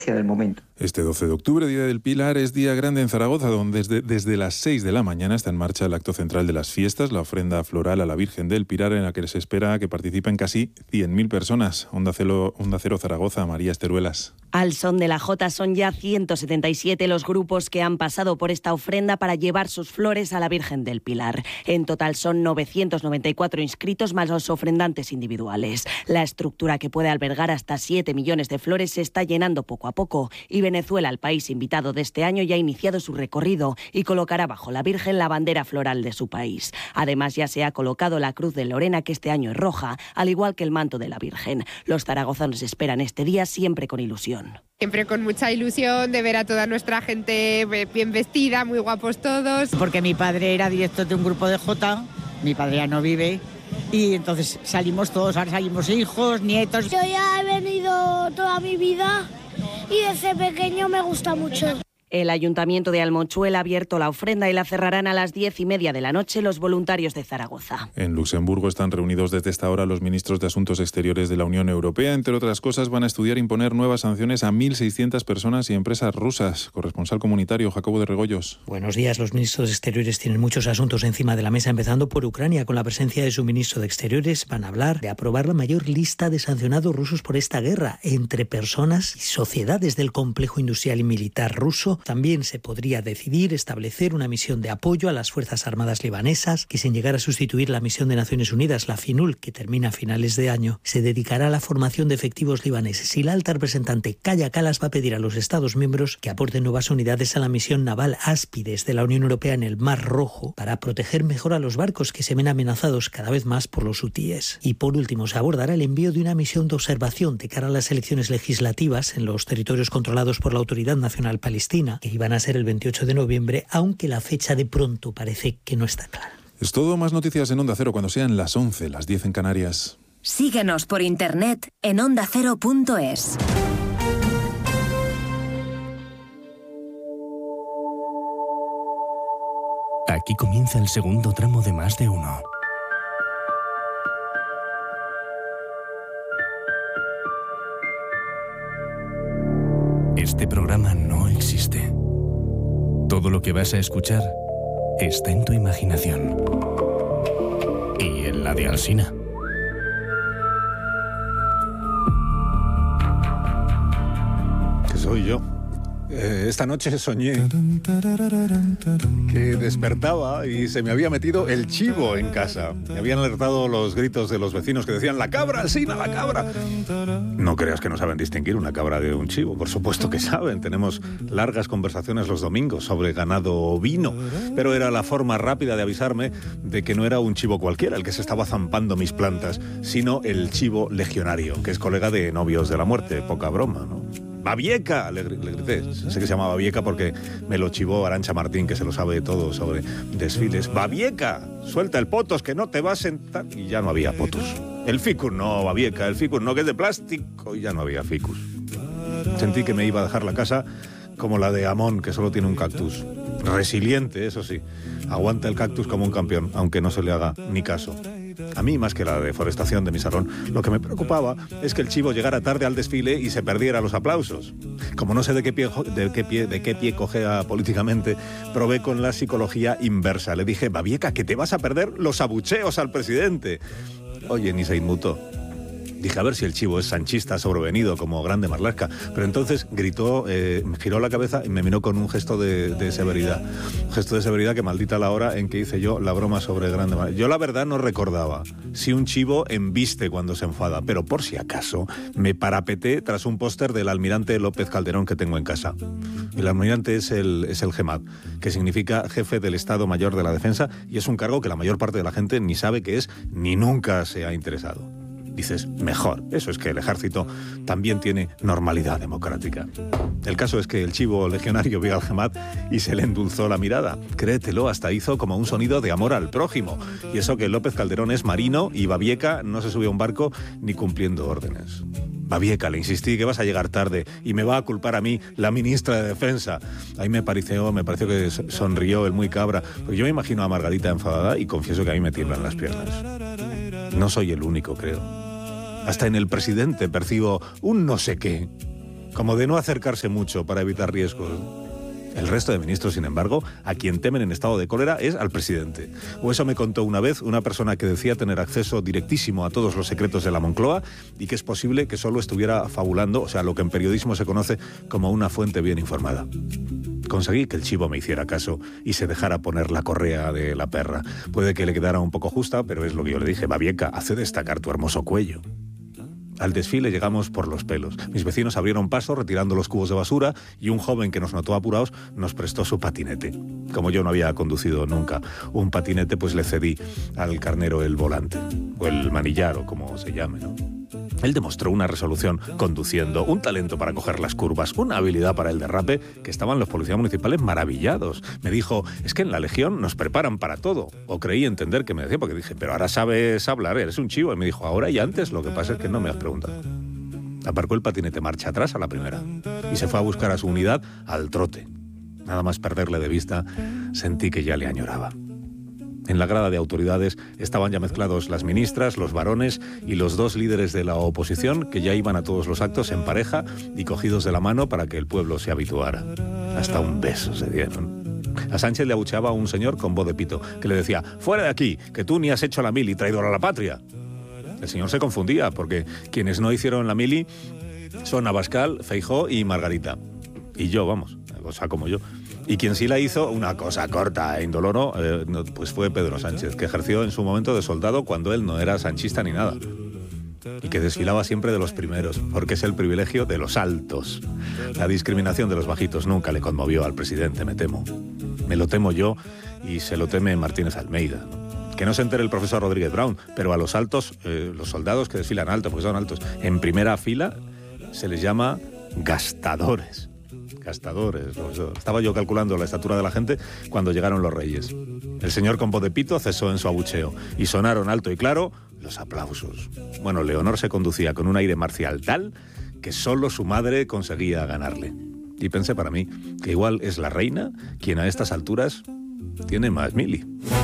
del momento. Este 12 de octubre, Día del Pilar, es día grande en Zaragoza, donde desde las 6 de la mañana está en marcha el acto central de las fiestas, la ofrenda floral a la Virgen del Pilar, en la que se espera que participen casi 100.000 personas. Onda Cero Zaragoza, María Esteruelas. Al son de la jota son ya 177 los grupos que han pasado por esta ofrenda para llevar sus flores a la Virgen del Pilar. En total son 994 inscritos más los ofrendantes individuales. La estructura, que puede albergar hasta 7 millones de flores, se está llenando poco a poco y Venezuela, el país invitado de este año, ya ha iniciado su recorrido y colocará bajo la Virgen la bandera floral de su país. Además, ya se ha colocado la Cruz de Lorena, que este año es roja, al igual que el manto de la Virgen. Los zaragozanos esperan este día siempre con ilusión. Siempre con mucha ilusión de ver a toda nuestra gente bien vestida, muy guapos todos. Porque mi padre era director de un grupo de Jota, mi padre ya no vive, y entonces salimos todos, ahora salimos hijos, nietos. Yo ya he venido toda mi vida y desde pequeño me gusta mucho. El Ayuntamiento de Almonchuel ha abierto la ofrenda y la cerrarán a las 10:30 de la noche los voluntarios de Zaragoza. En Luxemburgo están reunidos desde esta hora los ministros de Asuntos Exteriores de la Unión Europea. Entre otras cosas, van a estudiar imponer nuevas sanciones a 1.600 personas y empresas rusas. Corresponsal comunitario, Jacobo de Regoyos. Buenos días. Los ministros de Exteriores tienen muchos asuntos encima de la mesa, empezando por Ucrania. Con la presencia de su ministro de Exteriores van a hablar de aprobar la mayor lista de sancionados rusos por esta guerra entre personas y sociedades del complejo industrial y militar ruso. También se podría decidir establecer una misión de apoyo a las Fuerzas Armadas libanesas, que sin llegar a sustituir la misión de Naciones Unidas, la FINUL, que termina a finales de año, se dedicará a la formación de efectivos libaneses. Y la alta representante Kaya Kallas va a pedir a los Estados miembros que aporten nuevas unidades a la misión naval Áspides de la Unión Europea en el Mar Rojo para proteger mejor a los barcos que se ven amenazados cada vez más por los hutíes. Y por último, se abordará el envío de una misión de observación de cara a las elecciones legislativas en los territorios controlados por la Autoridad Nacional Palestina, que iban a ser el 28 de noviembre, aunque la fecha de pronto parece que no está clara. Es todo. Más noticias en Onda Cero cuando sean las 11, las 10 en Canarias. Síguenos por internet en ondacero.es. Aquí comienza el segundo tramo de Más de Uno. Este programa no existe. Todo lo que vas a escuchar está en tu imaginación. Y en la de Alsina. Que soy yo. Esta noche soñé que despertaba y se me había metido el chivo en casa. Me habían alertado los gritos de los vecinos que decían: ¡la cabra, Alsina, la cabra! No creas que no saben distinguir una cabra de un chivo. Por supuesto que saben. Tenemos largas conversaciones los domingos sobre ganado ovino. Pero era la forma rápida de avisarme de que no era un chivo cualquiera el que se estaba zampando mis plantas, sino el chivo legionario, que es colega de Novios de la Muerte. Poca broma, ¿no? ¡Babieca! Le grité. Sé que se llama Babieca porque me lo chivó Arantxa Martín, que se lo sabe todo sobre desfiles. ¡Babieca! Suelta el potos, que no te va a sentar. Y ya no había potos. El ficus no, Babieca, el ficus no, que es de plástico. Y ya no había ficus. Sentí que me iba a dejar la casa como la de Amón, que solo tiene un cactus. Resiliente, eso sí. Aguanta el cactus como un campeón, aunque no se le haga ni caso. A mí, más que la deforestación de mi salón, lo que me preocupaba es que el chivo llegara tarde al desfile y se perdiera los aplausos. Como no sé de qué pie cojea políticamente, probé con la psicología inversa. Le dije: Babieca, que te vas a perder los abucheos al presidente. Oye, ni se inmutó. Dije, a ver si el chivo es sanchista sobrevenido como Grande Marlaska. Pero entonces gritó, giró la cabeza y me miró con un gesto de severidad. Un gesto de severidad que maldita la hora en que hice yo la broma sobre Grande Marlaska. Yo la verdad no recordaba si un chivo embiste cuando se enfada, pero por si acaso me parapeté tras un póster del almirante López Calderón que tengo en casa. El almirante es el GEMAD, que significa Jefe del Estado Mayor de la Defensa, y es un cargo que la mayor parte de la gente ni sabe qué es ni nunca se ha interesado. Dices, mejor. Eso es que el ejército también tiene normalidad democrática. El caso es que el chivo legionario vio al GEMAD y se le endulzó la mirada. Créetelo, hasta hizo como un sonido de amor al prójimo. Y eso que López Calderón es marino y Babieca no se subió a un barco ni cumpliendo órdenes. Babieca, le insistí que vas a llegar tarde y me va a culpar a mí la ministra de Defensa. Ahí me pareció que sonrió el muy cabra. Porque yo me imagino a Margarita enfadada y confieso que a mí me tiemblan las piernas. No soy el único, creo. Hasta en el presidente percibo un no sé qué. como de no acercarse mucho para evitar riesgos. El resto de ministros, sin embargo, a quien temen en estado de cólera es al presidente. O eso me contó una vez una persona que decía tener acceso directísimo a todos los secretos de la Moncloa y que es posible que solo estuviera fabulando, o sea, lo que en periodismo se conoce como una fuente bien informada. Conseguí que el chivo me hiciera caso y se dejara poner la correa de la perra. Puede que le quedara un poco justa, pero es lo que yo le dije. Babieca, hace destacar tu hermoso cuello. Al desfile llegamos por los pelos. Mis vecinos abrieron paso retirando los cubos de basura y un joven que nos notó apurados nos prestó su patinete. Como yo no había conducido nunca un patinete, pues le cedí al carnero el volante, o el manillar, o como se llame, ¿no? Él demostró una resolución conduciendo, un talento para coger las curvas, una habilidad para el derrape, que estaban los policías municipales maravillados. Me dijo, es que en la Legión nos preparan para todo. O creí entender que me decía, porque dije, pero ahora sabes hablar, eres un chivo. Y me dijo, ahora y antes, lo que pasa es que no me has preguntado. Aparcó el patinete marcha atrás a la primera y se fue a buscar a su unidad al trote. Nada más perderle de vista, sentí que ya le añoraba. En la grada de autoridades estaban ya mezclados las ministras, los varones y los dos líderes de la oposición que ya iban a todos los actos en pareja y cogidos de la mano para que el pueblo se habituara. Hasta un beso se dieron. A Sánchez le abucheaba un señor con voz de pito que le decía, fuera de aquí, que tú ni has hecho la mili, traidor a la patria. El señor se confundía porque quienes no hicieron la mili son Abascal, Feijóo y Margarita. Y yo, vamos, o sea, como yo. Y quien sí la hizo, una cosa corta e indoloro, pues fue Pedro Sánchez, que ejerció en su momento de soldado cuando él no era sanchista ni nada. Y que desfilaba siempre de los primeros, porque es el privilegio de los altos. La discriminación de los bajitos nunca le conmovió al presidente, me temo. Me lo temo yo y se lo teme Martínez Almeida. Que no se entere el profesor Rodríguez Brown, pero a los altos, los soldados que desfilan alto, porque son altos, en primera fila se les llama gastadores. Gastadores. Estaba yo calculando la estatura de la gente cuando llegaron los reyes. El señor con voz de pito cesó en su abucheo y sonaron alto y claro los aplausos. Bueno, Leonor se conducía con un aire marcial tal que solo su madre conseguía ganarle. Y pensé para mí que igual es la reina quien a estas alturas tiene más mili.